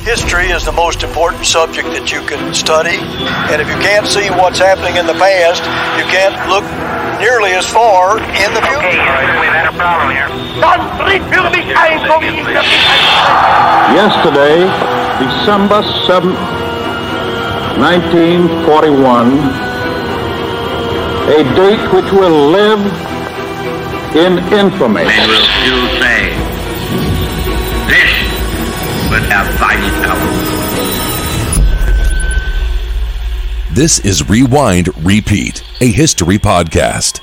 History is the most important subject that you can study, and if you can't see what's happening in the past, you can't look nearly as far in the future. Okay, we've had a problem here. Yesterday, December 7th, 1941, a date which will live in infamy. Men will still say, this would have vice power. This is Rewind, Repeat, a history podcast.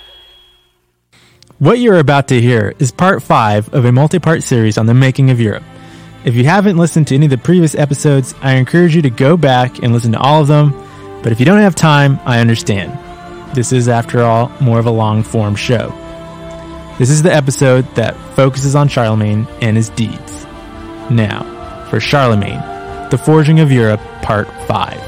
What you're about to hear is part 5 of a multi-part series on the making of Europe. If you haven't listened to any of the previous episodes, I encourage you to go back and listen to all of them, but if you don't have time, I understand. This is, after all, more of a long-form show. This is the episode that focuses on Charlemagne and his deeds. Now, for Charlemagne, The Forging of Europe, Part 5.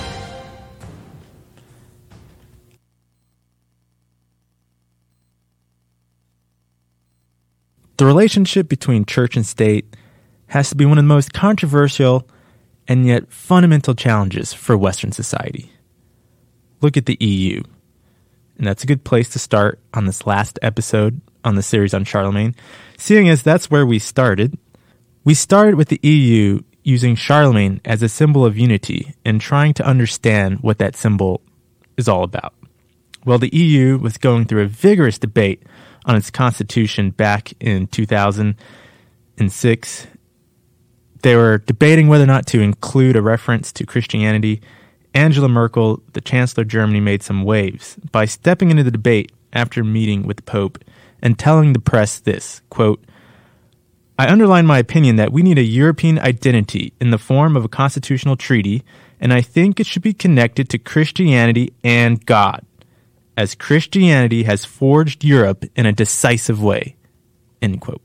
The relationship between church and state has to be one of the most controversial and yet fundamental challenges for Western society. Look at the EU. And that's a good place to start on this last episode on the series on Charlemagne, seeing as that's where we started. We started with the EU using Charlemagne as a symbol of unity and trying to understand what that symbol is all about. Well, the EU was going through a vigorous debate on its constitution back in 2006. They were debating whether or not to include a reference to Christianity. Angela Merkel, the Chancellor of Germany, made some waves by stepping into the debate after meeting with the Pope and telling the press this, quote, "I underline my opinion that we need a European identity in the form of a constitutional treaty, and I think it should be connected to Christianity and God, as Christianity has forged Europe in a decisive way." End quote.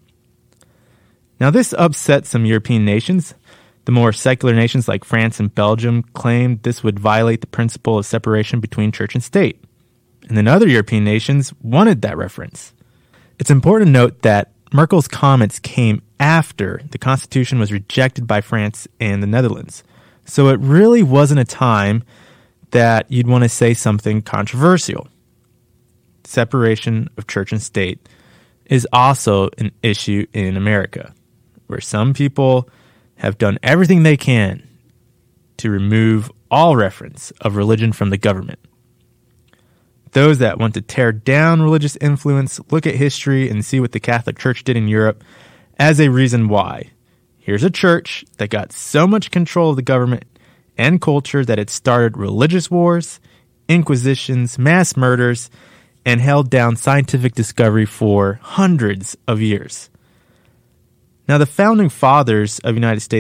Now, this upset some European nations. The more secular nations like France and Belgium claimed this would violate the principle of separation between church and state. And then other European nations wanted that reference. It's important to note that Merkel's comments came after the Constitution was rejected by France and the Netherlands. So it really wasn't a time that you'd want to say something controversial. Separation of church and state is also an issue in America, where some people have done everything they can to remove all reference of religion from the government. Those that want to tear down religious influence look at history and see what the Catholic Church did in Europe as a reason why. Here's a church that got so much control of the government and culture that it started religious wars, inquisitions, mass murders, and held down scientific discovery for hundreds of years. Now, the founding fathers of the United States